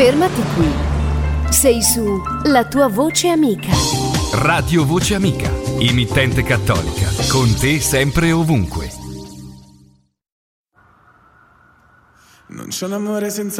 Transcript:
Fermati qui. Sei su La tua voce amica. Radio Voce Amica, emittente cattolica, con te sempre e ovunque. Non c'è un amore senza